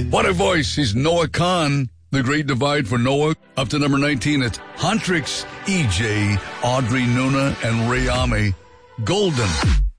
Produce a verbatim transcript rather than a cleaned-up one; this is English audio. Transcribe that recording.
What a voice. He's Noah Kahan. The Great Divide for Noah. Up to number nineteen, it's Huntrix, E J, Audrey Nuna, and Ray Ame. Golden.